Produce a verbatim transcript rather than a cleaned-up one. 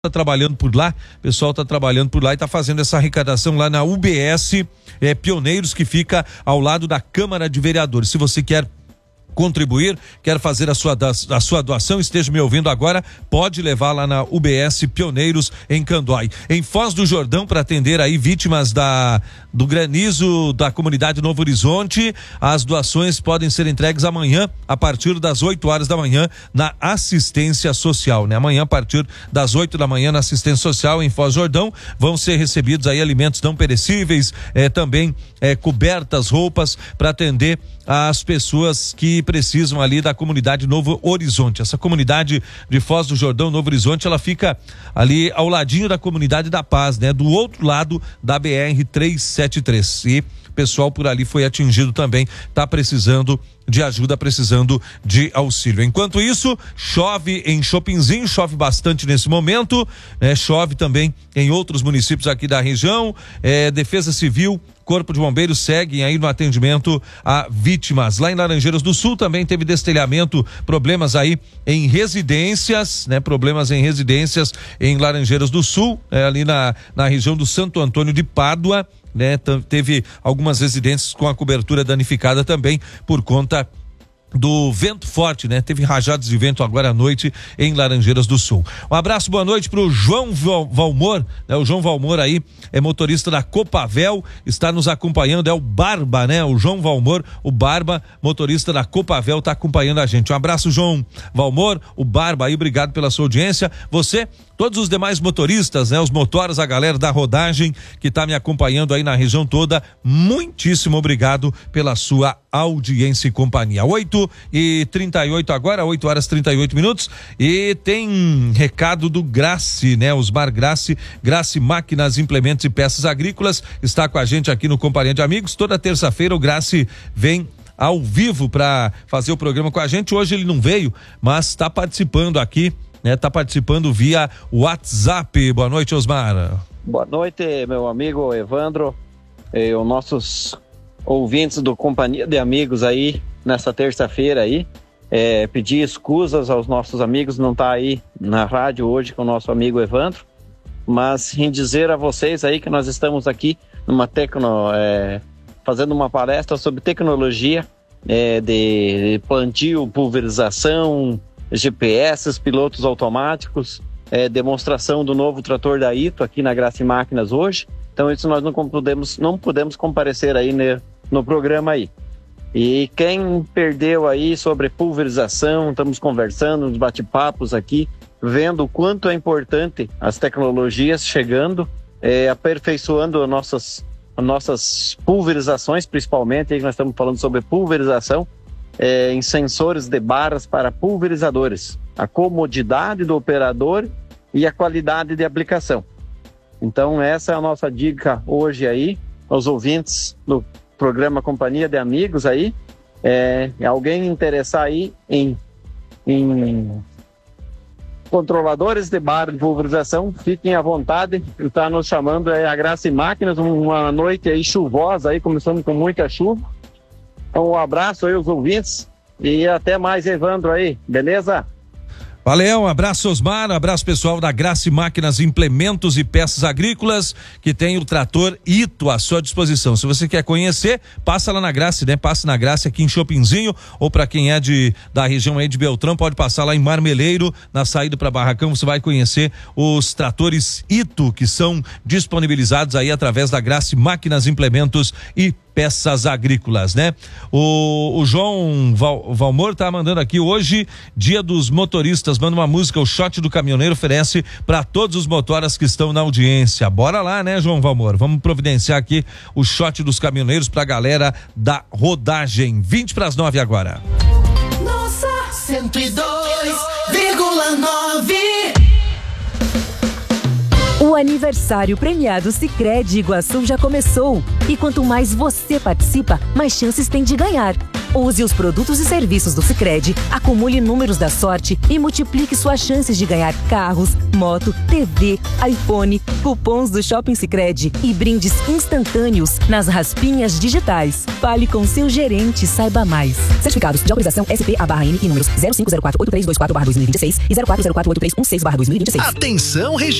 Tá trabalhando por lá, o pessoal tá trabalhando por lá e tá fazendo essa arrecadação lá na U B S é, Pioneiros, que fica ao lado da Câmara de Vereadores. Se você quer contribuir, quer fazer a sua, a sua doação, esteja me ouvindo agora, pode levar lá na U B S Pioneiros em Candói. Em Foz do Jordão, para atender aí vítimas da, do granizo da comunidade Novo Horizonte, as doações podem ser entregues amanhã a partir das oito horas da manhã na assistência social, né? Amanhã a partir das oito da manhã na assistência social em Foz do Jordão vão ser recebidos aí alimentos não perecíveis, eh, também eh, cobertas, roupas para atender as pessoas que precisam ali da comunidade Novo Horizonte. Essa comunidade de Foz do Jordão, Novo Horizonte, ela fica ali ao ladinho da comunidade da Paz, né? Do outro lado da B R trezentos e setenta e três. E o pessoal por ali foi atingido também, tá precisando de ajuda, precisando de auxílio. Enquanto isso, chove em Chopinzinho, chove bastante nesse momento, né? Chove também em outros municípios aqui da região. É, Defesa Civil, Corpo de Bombeiros seguem aí no atendimento a vítimas. Lá em Laranjeiras do Sul também teve destelhamento, problemas aí em residências, né? Problemas em residências em Laranjeiras do Sul, é, ali na, na região do Santo Antônio de Pádua, né? Teve algumas residências com a cobertura danificada também por conta do vento forte, né? Teve rajadas de vento agora à noite em Laranjeiras do Sul. Um abraço, boa noite pro João Val, Valmor, né? O João Valmor aí é motorista da Copavel, está nos acompanhando, é o Barba, né? O João Valmor, o Barba, motorista da Copavel, tá acompanhando a gente. Um abraço, João Valmor, o Barba aí, obrigado pela sua audiência. Você, todos os demais motoristas, né? Os motoras, a galera da rodagem que tá me acompanhando aí na região toda, muitíssimo obrigado pela sua audiência e companhia. oito e trinta e oito agora, oito horas e trinta e oito minutos, e tem recado do Grace, né? Osmar Grace, Grace Máquinas, Implementos e Peças Agrícolas, está com a gente aqui no Companhia de Amigos. Toda terça-feira o Grace vem ao vivo para fazer o programa com a gente. Hoje ele não veio, mas está participando aqui, né? Tá participando via WhatsApp. Boa noite, Osmar. Boa noite, meu amigo Evandro, e os nossos ouvintes do Companhia de Amigos aí nessa terça-feira aí. É, pedir escusas aos nossos amigos, não tá aí na rádio hoje com o nosso amigo Evandro, mas em dizer a vocês aí que nós estamos aqui numa tecno, é, fazendo uma palestra sobre tecnologia é, de plantio, pulverização, G P S, pilotos automáticos, é, demonstração do novo trator da Ito aqui na Grace Máquinas hoje. Então isso nós não podemos, não podemos comparecer aí né, no programa aí. E quem perdeu aí sobre pulverização, estamos conversando, nos bate-papos aqui, vendo o quanto é importante as tecnologias chegando, é, aperfeiçoando as nossas, as nossas pulverizações, principalmente, aí nós estamos falando sobre pulverização, é, em sensores de barras para pulverizadores, a comodidade do operador e a qualidade de aplicação. Então essa é a nossa dica hoje aí, aos ouvintes do programa Companhia de Amigos aí, é, alguém interessar aí em, em controladores de barra de pulverização, fiquem à vontade, está nos chamando é, a Grace Máquinas, uma noite aí chuvosa aí, começando com muita chuva. Então um abraço aí aos ouvintes e até mais, Evandro aí, beleza? Valeu, um abraço, Osmar, um abraço pessoal da Grace Máquinas, Implementos e Peças Agrícolas, que tem o trator Ito à sua disposição. Se você quer conhecer, passa lá na Grace, né? Passa na Grace aqui em Chopinzinho, ou para quem é de da região aí de Beltrão, pode passar lá em Marmeleiro, na saída para Barracão, você vai conhecer os tratores Ito, que são disponibilizados aí através da Grace Máquinas, Implementos e Peças Agrícolas, né? O, o João Val, Valmor tá mandando aqui hoje, dia dos motoristas, manda uma música, o Shot do Caminhoneiro oferece para todos os motoras que estão na audiência. Bora lá, né, João Valmor? Vamos providenciar aqui o Shot dos Caminhoneiros pra galera da rodagem. vinte para as nove agora. Nossa, cento e dois vírgula nove. O aniversário premiado Sicredi Iguaçu já começou. E quanto mais você participa, mais chances tem de ganhar. Use os produtos e serviços do Sicredi, acumule números da sorte e multiplique suas chances de ganhar carros, moto, T V, iPhone, cupons do Shopping Sicredi e brindes instantâneos nas raspinhas digitais. Fale com seu gerente e saiba mais. Certificados de autorização S P A barra N e números zero cinco zero quatro oito três dois quatro barra dois mil e vinte e seis e zero quatro zero quatro oito três um seis barra dois mil e vinte e seis. Atenção, região.